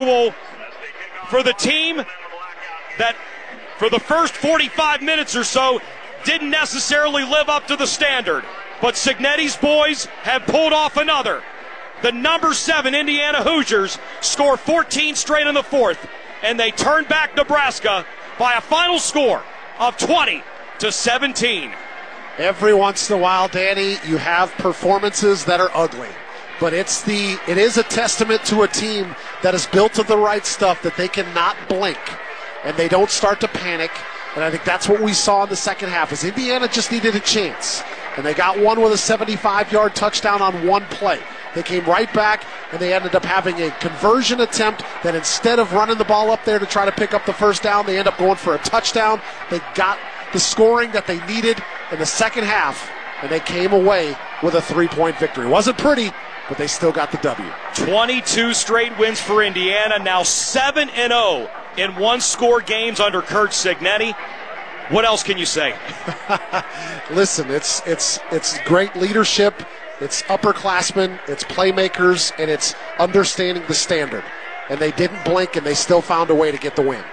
unusual for the team that for the first 45 minutes or so didn't necessarily live up to the standard. But Cignetti's boys have pulled off another. The number 7 Indiana Hoosiers score 14 straight in the fourth, and they turn back Nebraska by a final score of 20-17. Every once in a while, Danny, you have performances that are ugly. But it is a testament to a team that is built of the right stuff, that they cannot blink and they don't start to panic. And I think that's what we saw in the second half, is Indiana just needed a chance. And they got one with a 75-yard touchdown on one play. They came right back, and they ended up having a conversion attempt that instead of running the ball up there to try to pick up the first down, they end up going for a touchdown. They got the scoring that they needed in the second half, and they came away with a 3-point victory. It wasn't pretty, but they still got the W. 22 straight wins for Indiana, now 7-0 in one-score games under Curt Cignetti. What else can you say? Listen, it's great leadership, it's upperclassmen, it's playmakers, and it's understanding the standard. And they didn't blink, and they still found a way to get the win.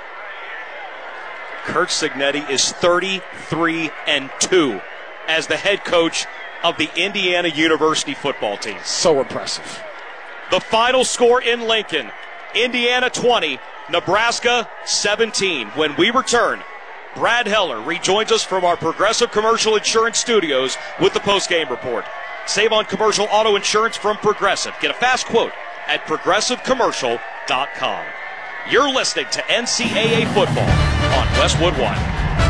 Curt Cignetti is 33-2 as the head coach of the Indiana University football team. So impressive. The final score in Lincoln, Indiana 20, Nebraska 17. When we return, Brad Heller rejoins us from our Progressive Commercial Insurance Studios with the postgame report. Save on commercial auto insurance from Progressive. Get a fast quote at progressivecommercial.com. You're listening to NCAA football on Westwood One.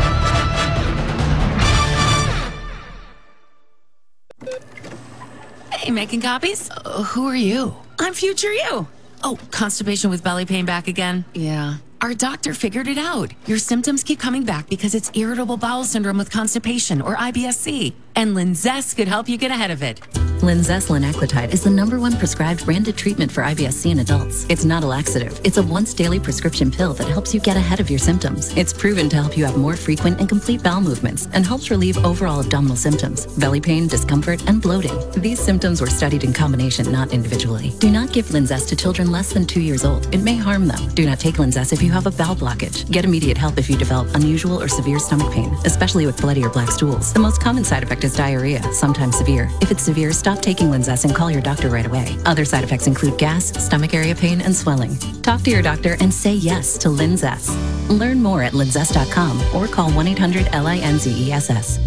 Hey, making copies? Who are you? I'm future you. Oh, constipation with belly pain back again? Yeah. Our doctor figured it out. Your symptoms keep coming back because it's irritable bowel syndrome with constipation, or IBS-C. And Linzess could help you get ahead of it. Linzess linaclotide is the #1 prescribed branded treatment for IBS-C in adults. It's not a laxative. It's a once-daily prescription pill that helps you get ahead of your symptoms. It's proven to help you have more frequent and complete bowel movements and helps relieve overall abdominal symptoms, belly pain, discomfort, and bloating. These symptoms were studied in combination, not individually. Do not give Linzess to children less than 2 years old. It may harm them. Do not take Linzess if you have a bowel blockage. Get immediate help if you develop unusual or severe stomach pain, especially with bloody or black stools. The most common side effect is diarrhea, sometimes severe. If it's severe, stop taking Linzess and call your doctor right away. Other side effects include gas, stomach area pain, and swelling. Talk to your doctor and say yes to Linzess. Learn more at linzess.com or call 1-800-LINZESS.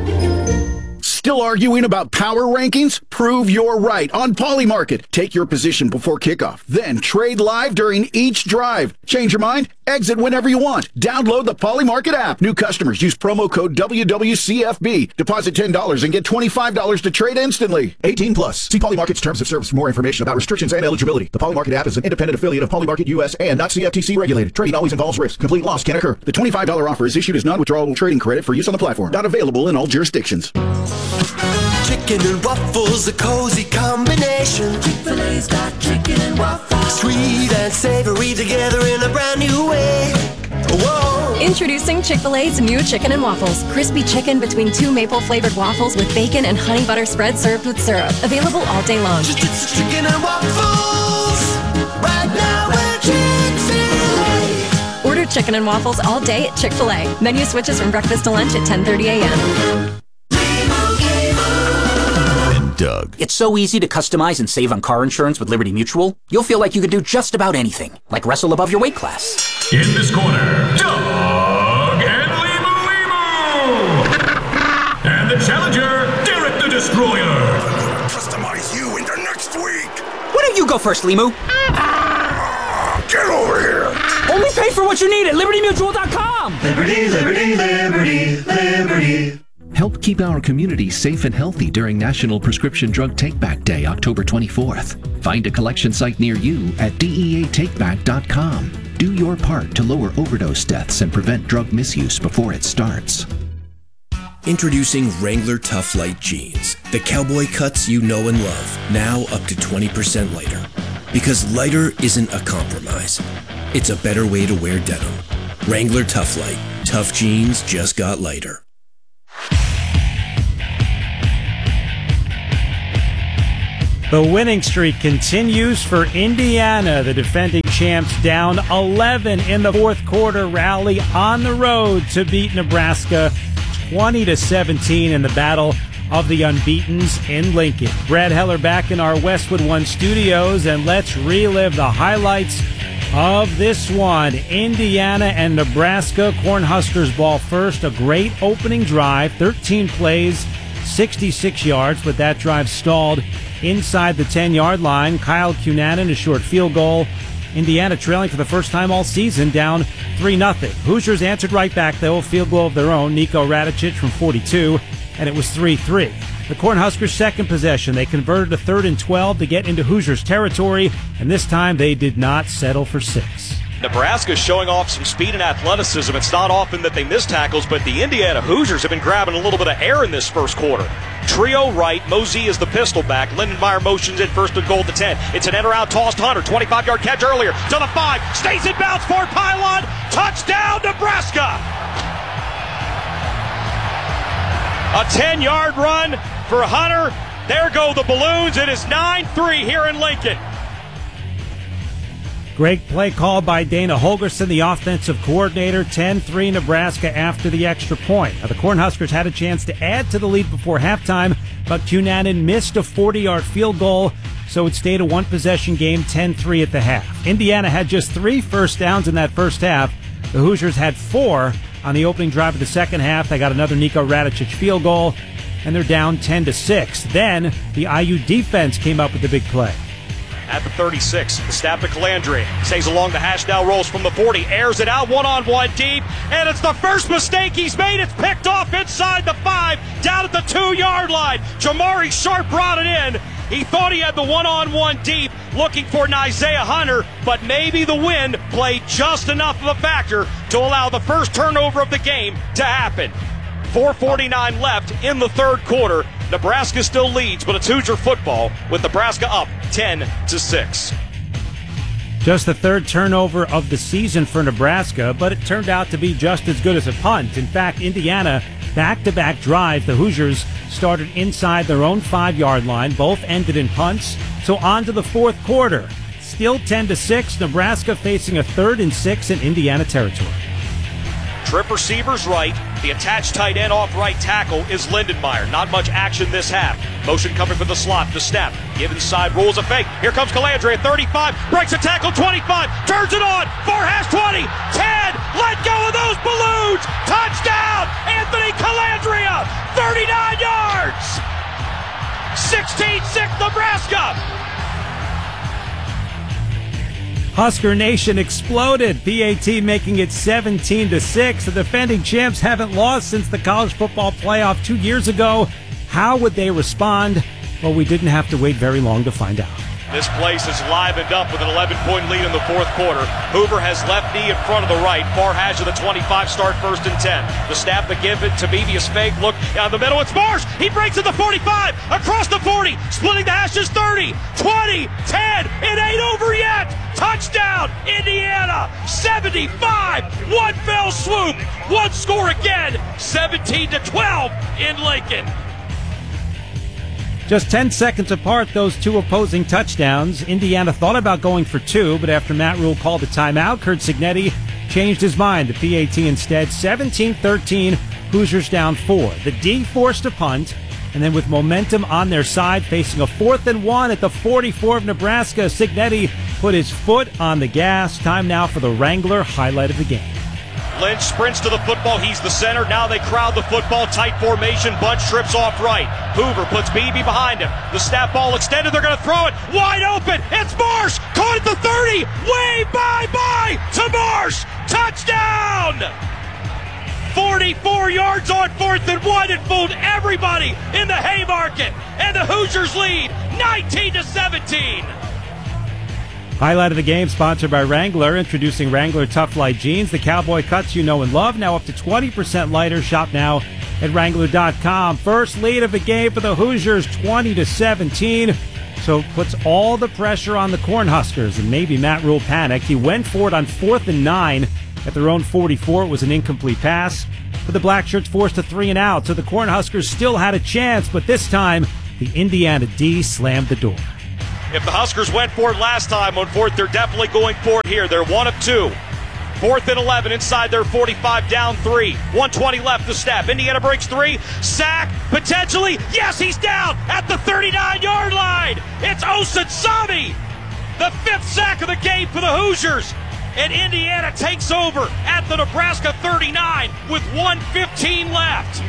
Still arguing about power rankings? Prove you're right on Polymarket. Take your position before kickoff, then trade live during each drive. Change your mind? Exit whenever you want. Download the Polymarket app. New customers use promo code WWCFB. Deposit $10 and get $25 to trade instantly. 18 plus. See Polymarket's terms of service for more information about restrictions and eligibility. The Polymarket app is an independent affiliate of Polymarket US and not CFTC regulated. Trading always involves risk. Complete loss can occur. The $25 offer is issued as non-withdrawable trading credit for use on the platform. Not available in all jurisdictions. Chicken and waffles, a cozy combination. Chick-fil-A's got chicken and waffles. Sweet and savory together in a brand new way. Whoa! Introducing Chick-fil-A's new chicken and waffles. Crispy chicken between 2 maple-flavored waffles with bacon and honey butter spread served with syrup. Available all day long. Chicken and waffles. Right now at Chick-fil-A. Order chicken and waffles all day at Chick-fil-A. Menu switches from breakfast to lunch at 10:30 a.m. Doug. It's so easy to customize and save on car insurance with Liberty Mutual. You'll feel like you could do just about anything, like wrestle above your weight class. In this corner, Doug and Limu. And the challenger, Derek the Destroyer. Customize you into next week. Why don't you go first, Limu? Get over here. Only pay for what you need at LibertyMutual.com. Liberty, liberty, liberty, liberty. Help keep our community safe and healthy during National Prescription Drug Takeback Day, October 24th. Find a collection site near you at DEATakeback.com. Do your part to lower overdose deaths and prevent drug misuse before it starts. Introducing Wrangler Tough Light Jeans. The cowboy cuts you know and love, now up to 20% lighter. Because lighter isn't a compromise. It's a better way to wear denim. Wrangler Tough Light. Tough jeans just got lighter. The winning streak continues for Indiana. The defending champs down 11 in the fourth quarter rally on the road to beat Nebraska 20-17 in the battle of the unbeatens in Lincoln. Brad Heller back in our Westwood One studios, and let's relive the highlights of this one. Indiana and Nebraska. Cornhuskers ball first. A great opening drive, 13 plays, 66 yards, but that drive stalled inside the 10-yard line. Kyle Cunanan, a short field goal. Indiana trailing for the first time all season, down 3-0. Hoosiers answered right back, though, a field goal of their own. Nico Radicic from 42, and it was 3-3. The Cornhuskers' second possession, they converted a 3rd and 12 to get into Hoosiers territory, and this time they did not settle for 6. Nebraska showing off some speed and athleticism. It's not often that they miss tackles, but the Indiana Hoosiers have been grabbing a little bit of air in this first quarter. Trio right, Mosey is the pistol back. Lindenmeyer motions in first and goal at the 10. It's an in-or-out tossed Hunter, 25-yard catch earlier to the 5. Stays in bounds for pylon. Touchdown, Nebraska! A 10-yard run for Hunter. There go the balloons. It is 9-3 here in Lincoln. Great play called by Dana Holgerson, the offensive coordinator. 10-3 Nebraska after the extra point. Now, the Cornhuskers had a chance to add to the lead before halftime, but Cunanan missed a 40-yard field goal, so it stayed a one-possession game, 10-3 at the half. Indiana had just 3 first downs in that first half. The Hoosiers had 4 on the opening drive of the second half. They got another Nico Radicic field goal, and they're down 10-6. Then the IU defense came up with the big play. At the 36, the snap to Calandria. Stays along the hash, now rolls from the 40. Airs it out, one-on-one deep. And it's the first mistake he's made. It's picked off inside the 5, down at the 2-yard line. Jamari Sharp brought it in. He thought he had the one-on-one deep, looking for Isaiah Hunter, but maybe the wind played just enough of a factor to allow the first turnover of the game to happen. 4:49 left in the third quarter. Nebraska still leads, but it's Hoosier football with Nebraska up 10-6. Just the third turnover of the season for Nebraska, but it turned out to be just as good as a punt. In fact, Indiana, back-to-back drives, the Hoosiers started inside their own 5-yard line. Both ended in punts. So on to the fourth quarter. Still 10-6, Nebraska facing a 3rd and 6 in Indiana territory. Trip receivers right. The attached tight end off right tackle is Lindenmeyer. Not much action this half. Motion coming from the slot. The snap. Give inside. Rolls a fake. Here comes Calandria. 35. Breaks a tackle. 25. Turns it on. Far hash 20. 10. Let go of those balloons. Touchdown. Anthony Calandria. 39 yards. 16-6 Nebraska. Husker Nation exploded. PAT making it 17-6. The defending champs haven't lost since the college football playoff 2 years ago. How would they respond? Well, we didn't have to wait very long to find out. This place is livened up with an 11-point lead in the fourth quarter. Hoover has left knee in front of the right. Far hash of the 25, start 1st and 10. The snap to give it to Mevius fake. Look down the middle. It's Marsh. He breaks at the 45. Across the 40. Splitting the hashes 30, 20, 10. It ain't over yet. Touchdown, Indiana. 75. One fell swoop. One score again. 17-12 in Lincoln. Just 10 seconds apart, those two opposing touchdowns. Indiana thought about going for 2, but after Matt Rule called a timeout, Curt Cignetti changed his mind to PAT instead. 17-13, Hoosiers down 4. The D forced a punt, and then with momentum on their side, facing a 4th and 1 at the 44 of Nebraska, Cignetti put his foot on the gas. Time now for the Wrangler highlight of the game. Lynch sprints to the football. He's the center. Now they crowd the football. Tight formation. Bunch trips off right. Hoover puts Beebe behind him. The snap ball extended. They're going to throw it. Wide open. It's Marsh. Caught at the 30. Way bye to Marsh. Touchdown. 44 yards on 4th and 1. It fooled everybody in the Haymarket. And the Hoosiers lead 19-17. Highlight of the game sponsored by Wrangler, introducing Wrangler Tough Light Jeans, the cowboy cuts you know and love, now up to 20% lighter. Shop now at Wrangler.com. First lead of the game for the Hoosiers, 20-17. So puts all the pressure on the Cornhuskers, and maybe Matt Rule panicked. He went for it on 4th and 9 at their own 44. It was an incomplete pass, but the Blackshirts forced a 3 and out, so the Cornhuskers still had a chance, but this time the Indiana D slammed the door. If the Huskers went for it last time on fourth, they're definitely going for it here. They're 1 of 2. 4th and 11 inside their 45, down 3. 1:20 left to snap. Indiana breaks 3. Sack, potentially. Yes, he's down at the 39-yard line. It's Osansami. The 5th sack of the game for the Hoosiers. And Indiana takes over at the Nebraska 39 with 1:15 left.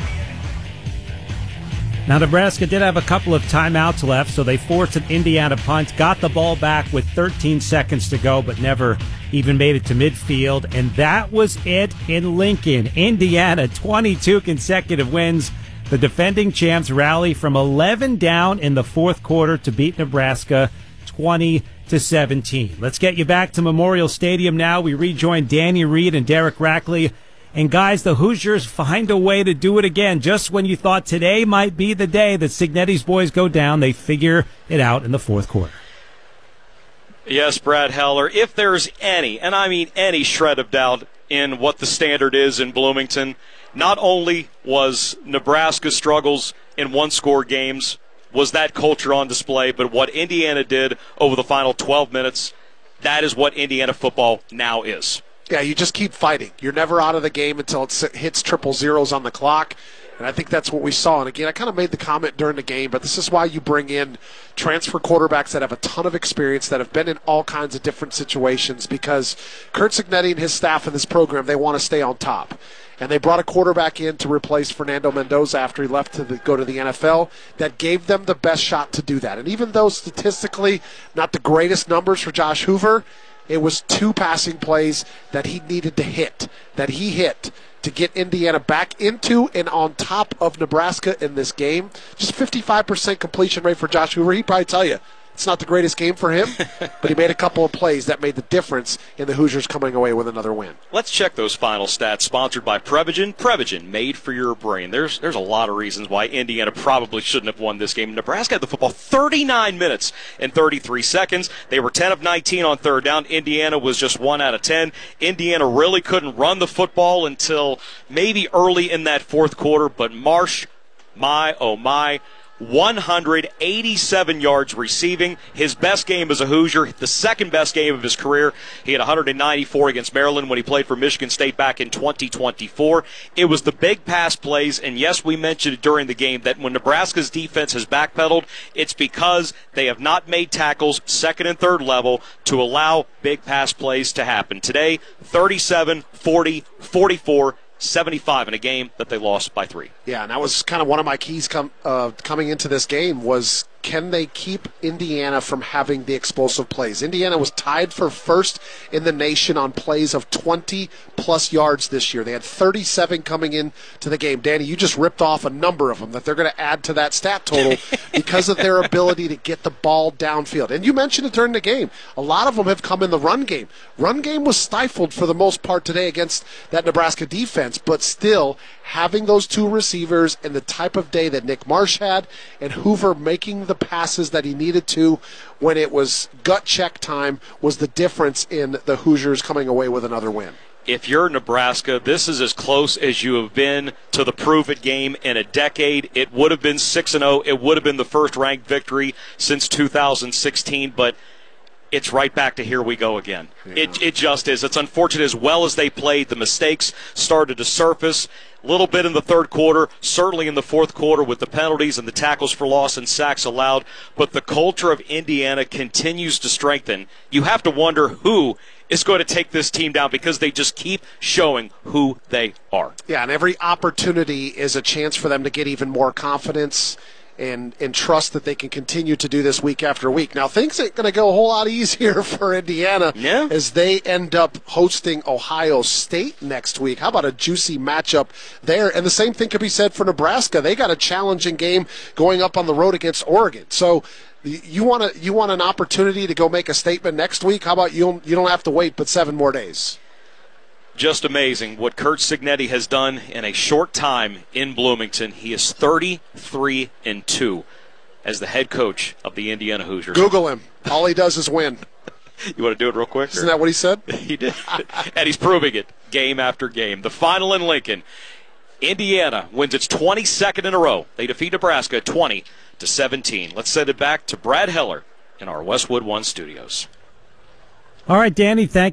Now, Nebraska did have a couple of timeouts left, so they forced an Indiana punt, got the ball back with 13 seconds to go, but never even made it to midfield. And that was it in Lincoln. Indiana, 22 consecutive wins. The defending champs rally from 11 down in the fourth quarter to beat Nebraska 20-17. Let's get you back to Memorial Stadium now. We rejoin Danny Reed and Derek Rackley. And guys, the Hoosiers find a way to do it again. Just when you thought today might be the day that Signetti's boys go down, they figure it out in the fourth quarter. Yes, Brad Heller, if there's any, and I mean any shred of doubt in what the standard is in Bloomington, not only was Nebraska's struggles in one-score games, was that culture on display, but what Indiana did over the final 12 minutes, that is what Indiana football now is. Yeah, you just keep fighting. You're never out of the game until it hits triple zeros on the clock. And I think that's what we saw. And again, I kind of made the comment during the game, but this is why you bring in transfer quarterbacks that have a ton of experience, that have been in all kinds of different situations, because Curt Cignetti and his staff in this program, they want to stay on top. And they brought a quarterback in to replace Fernando Mendoza after he left to go to the NFL that gave them the best shot to do that. And even though statistically not the greatest numbers for Josh Hoover, it was 2 passing plays that he needed to hit, that he hit to get Indiana back into and on top of Nebraska in this game. Just 55% completion rate for Josh Hoover. He'd probably tell you it's not the greatest game for him, but he made a couple of plays that made the difference in the Hoosiers coming away with another win. Let's check those final stats, sponsored by Prevagen. Prevagen, made for your brain. There's a lot of reasons why Indiana probably shouldn't have won this game. Nebraska had the football 39 minutes and 33 seconds. They were 10 of 19 on third down. Indiana was just 1 out of 10. Indiana really couldn't run the football until maybe early in that fourth quarter, but Marsh, my, oh my, 187 yards receiving. His best game as a Hoosier, the second best game of his career. He had 194 against Maryland when he played for Michigan State back in 2024. It was the big pass plays, and yes, we mentioned it during the game that when Nebraska's defense has backpedaled, it's because they have not made tackles second and third level to allow big pass plays to happen. Today, 37, 40, 44, 75 in a game that they lost by 3. Yeah, and that was kind of one of my keys coming into this game was, can they keep Indiana from having the explosive plays? Indiana was tied for first in the nation on plays of 20-plus yards this year. They had 37 coming in to the game. Danny, you just ripped off a number of them that they're going to add to that stat total because of their ability to get the ball downfield. And you mentioned it during the game. A lot of them have come in the run game. Run game was stifled for the most part today against that Nebraska defense, but still having those 2 receivers and the type of day that Nick Marsh had and Hoover making the passes that he needed to when it was gut check time was the difference in the Hoosiers coming away with another win. If you're Nebraska, this is as close as you have been to the prove-it game in a decade. It would have been 6-0. It would have been the first-ranked victory since 2016, but it's right back to here we go again. Yeah. It just is. It's unfortunate. As well as they played, the mistakes started to surface. A little bit in the third quarter, certainly in the fourth quarter with the penalties and the tackles for loss and sacks allowed. But the culture of Indiana continues to strengthen. You have to wonder who is going to take this team down because they just keep showing who they are. Yeah, and every opportunity is a chance for them to get even more confidence and trust that they can continue to do this week after week. Now, things ain't going to go a whole lot easier for Indiana as they end up hosting Ohio State next week. How about a juicy matchup there? And the same thing could be said for Nebraska. They got a challenging game going up on the road against Oregon. So you want an opportunity to go make a statement next week? How about you don't have to wait but 7 more days? Just amazing what Curt Cignetti has done in a short time in Bloomington. He is 33-2 as the head coach of the Indiana Hoosiers. Google him. All he does is win. You want to do it real quick? Isn't that what he said? He did. And he's proving it game after game. The final in Lincoln. Indiana wins its 22nd in a row. They defeat Nebraska 20-17. Let's send it back to Brad Heller in our Westwood One studios. All right, Danny, thank